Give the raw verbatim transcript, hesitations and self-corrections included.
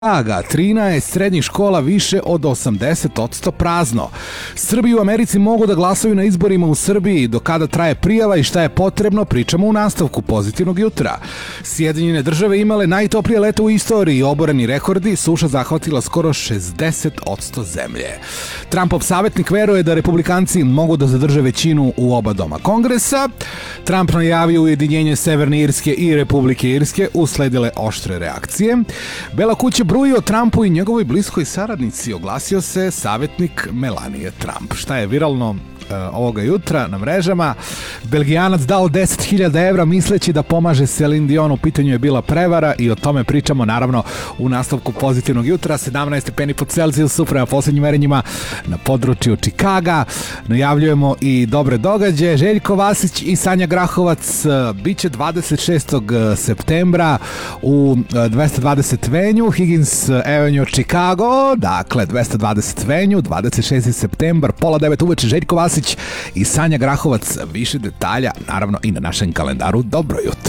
Aga, trinaest srednjih škola više od osamdeset posto prazno. Srbi u Americi mogu da glasaju na izborima u Srbiji. Do kada traje prijava i šta je potrebno, pričamo u nastavku Pozitivnog jutra. Sjedinjene države imale najtoplije leto u istoriji, oboreni rekordi, suša zahvatila skoro šezdeset posto zemlje. Trumpov savjetnik veruje da republikanci mogu da zadrže većinu u oba doma Kongresa. Trump najavio ujedinjenje Severne Irske i Republike Irske, usledile oštre reakcije. Bela kuća bruji o Trumpu i njegovoj bliskoj saradnici, oglasio se savjetnik Melanije Trump. Šta je viralno uh, ovoga jutra na mrežama? Belgijanac dao deset hiljada evra misleći da pomaže Celine Dion, u pitanju je bila prevara i o tome pričamo naravno u nastavku Pozitivnog jutra. sedamnaest stepeni pod Celzijusu prema posljednjim merenjima na području Čikaga. Najavljujemo i dobre događaje. Željko Vasić i Sanja Grahovac uh, biće dvadeset šestog septembra u uh, dvesta dvadeset venju, Higgins Avenue, Chicago, dakle dvesta dvadeset venju, dvadeset šesti septembar, pola devet uveče. Željko Vasić i Sanja Grahovac, više detalja naravno i na našem kalendaru. Dobro jutro.